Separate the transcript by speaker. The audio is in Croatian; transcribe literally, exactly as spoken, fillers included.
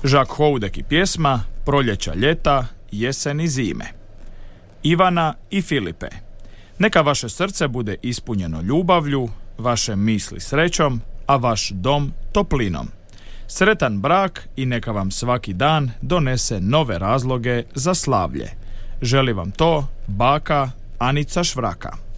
Speaker 1: Jacques Houdek i pjesma Proljeća, ljeta, jesen i zime. Ivana i Filipe. Neka vaše srce bude ispunjeno ljubavlju, vaše misli srećom, a vaš dom toplinom. Sretan brak i neka vam svaki dan donese nove razloge za slavlje. Želi vam to baka Anica Švraka.